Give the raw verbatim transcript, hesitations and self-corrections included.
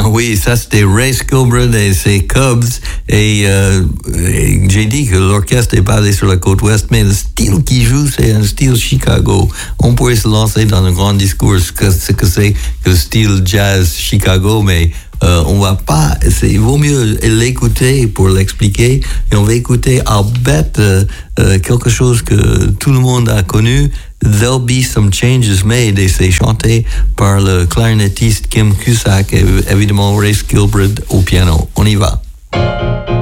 Oui, ça c'était Ray Skilbrand et ses Cubs. Et, euh, et j'ai dit que l'orchestre est basé sur la côte ouest, mais le style qu'il joue, c'est un style Chicago. On pourrait se lancer dans un grand discours que ce que c'est que le style jazz Chicago, mais euh, on va pas. C'est, il vaut mieux l'écouter pour l'expliquer. Et on va écouter Albert, euh, euh, quelque chose que tout le monde a connu. There'll Be Some Changes Made, et c'est chanté par le clarinettiste Kim Cusack et évidemment Ray Skilbrand au piano. On y va.